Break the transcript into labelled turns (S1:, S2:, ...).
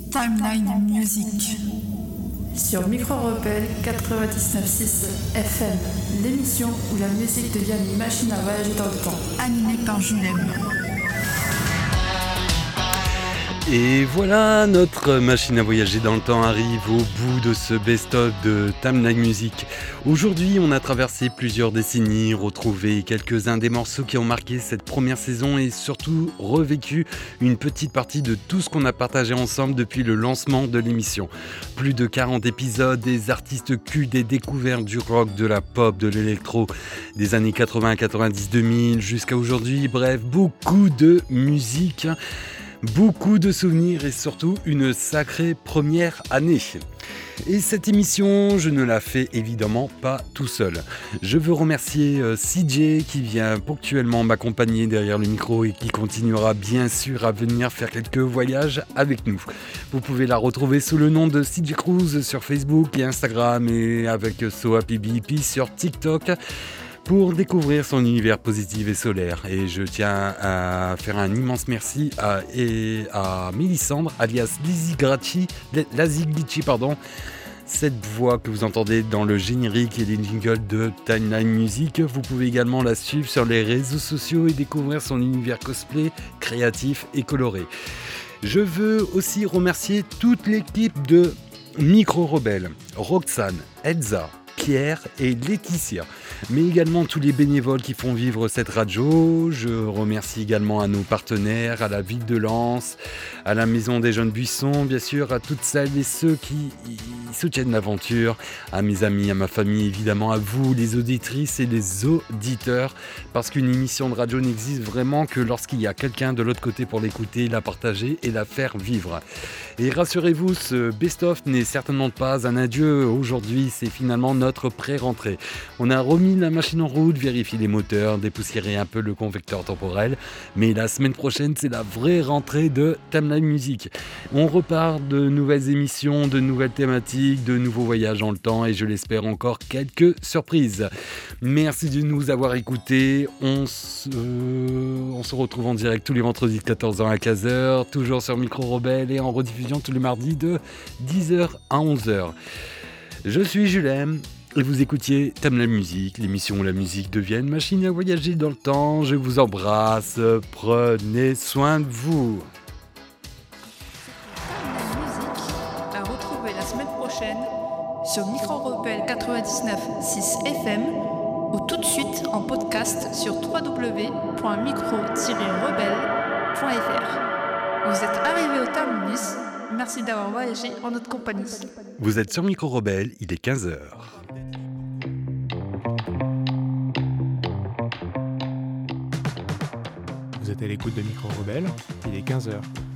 S1: Timeline Music.
S2: Sur Micro Rebelle 99.6 FM, l'émission où la musique devient une machine à voyager dans le temps.
S1: Animée par Julem.
S3: Et voilà, notre machine à voyager dans le temps arrive au bout de ce best-of de Timeline Music. Aujourd'hui, on a traversé plusieurs décennies, retrouvé quelques-uns des morceaux qui ont marqué cette première saison et surtout revécu une petite partie de tout ce qu'on a partagé ensemble depuis le lancement de l'émission. Plus de 40 épisodes, des artistes cultes, des découvertes du rock, de la pop, de l'électro, des années 80, 90, 2000 jusqu'à aujourd'hui. Bref, beaucoup de musique. Beaucoup de souvenirs et surtout une sacrée première année. Et cette émission, je ne la fais évidemment pas tout seul. Je veux remercier CJ qui vient ponctuellement m'accompagner derrière le micro et qui continuera bien sûr à venir faire quelques voyages avec nous. Vous pouvez la retrouver sous le nom de CJ Cruz sur Facebook et Instagram et avec SoHappyBP sur TikTok. Pour découvrir son univers positif et solaire. Et je tiens à faire un immense merci à Mélissandre, alias Lazy Glitchy, cette voix que vous entendez dans le générique et les jingles de Timeline Music. Vous pouvez également la suivre sur les réseaux sociaux et découvrir son univers cosplay, créatif et coloré. Je veux aussi remercier toute l'équipe de Micro Rebelle, Roxane, Elsa, Pierre et Laetitia, mais également tous les bénévoles qui font vivre cette radio. Je remercie également à nos partenaires, à la ville de Lens, à la Maison des Jeunes Buissons, bien sûr, à toutes celles et ceux qui soutiennent l'aventure, à mes amis, à ma famille, évidemment à vous, les auditrices et les auditeurs, parce qu'une émission de radio n'existe vraiment que lorsqu'il y a quelqu'un de l'autre côté pour l'écouter, la partager et la faire vivre. Et rassurez-vous, ce best-of n'est certainement pas un adieu. Aujourd'hui, c'est finalement notre pré-rentrée. On a remis la machine en route, vérifié les moteurs, dépoussiéré un peu le convecteur temporel. Mais la semaine prochaine, c'est la vraie rentrée de Timeline Music. On repart de nouvelles émissions, de nouvelles thématiques, de nouveaux voyages dans le temps et je l'espère encore quelques surprises. Merci de nous avoir écoutés. On se retrouve en direct tous les vendredis de 14h à 15h, toujours sur Micro Rebelle et en rediffusion tous les mardis de 10h à 11h. Je suis Julem et vous écoutiez Timeline Music, l'émission où la musique devient une machine à voyager dans le temps. Je vous embrasse, prenez soin de vous.
S2: Timeline Music à retrouver la semaine prochaine sur Micro Rebelle 99.6 FM ou tout de suite en podcast sur www.micro-rebelle.fr. Vous êtes arrivés au terminus. Merci d'avoir voyagé en notre compagnie.
S3: Vous êtes sur Micro Rebelle, il est 15h.
S4: Vous êtes à l'écoute de Micro Rebelle, il est 15h.